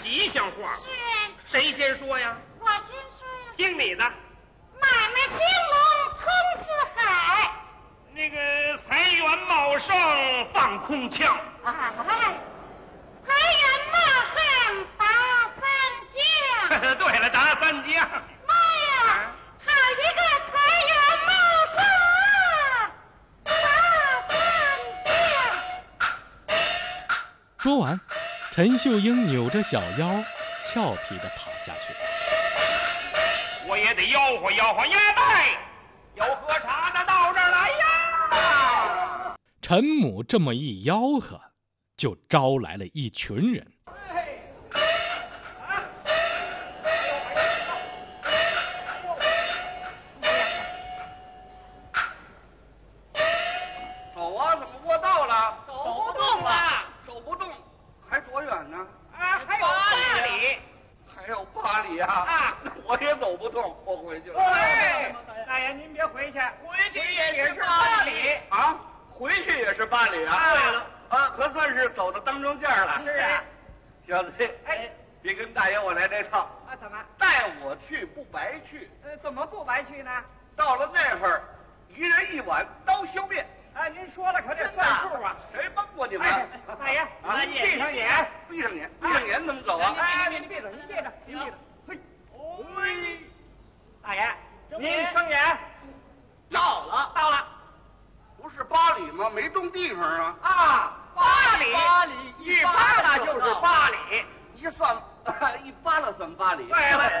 吉祥话。 是。 谁先说呀？ 我先说呀。 听你的。 买卖兴隆通四海。 那个财源茂盛放空腔。 哎，财源茂盛达三江。 对了，达三江。 妈呀，好一个财源茂盛啊！达三江。 说完，陈秀英扭着小腰，俏皮地跑下去了。 我也得吆喝吆喝，呀拜，有喝茶的到这儿来呀！ 陈母这么一吆喝，就招来了一群人。 走啊，怎么过道了？ 走不动了， 走不动，还多远呢？ 啊，还有8里。 还有8里啊！ 啊， 我也走不动，我回去了。 哎，大爷您别回去，回去也是8里啊，回去也是8里啊。 对了， 啊，可算是走到当中间了。 是啊， 小子， 哎， 别跟大爷我来这套。 啊，怎么？ 带我去不白去。 怎么不白去呢？ 到了那会儿，1人1碗刀削面。 啊，您说了可得算数啊！ 谁帮过你们？ 大爷，您闭上眼， 闭上眼，闭上眼怎么走啊？ 哎，您闭着，您闭着，您闭着。嘿，嘿，大爷，您睁眼。到了。 不是8里吗？没动地方啊。 啊，8里，一扒拉就是8里。 一算，一扒拉算8里。 对了。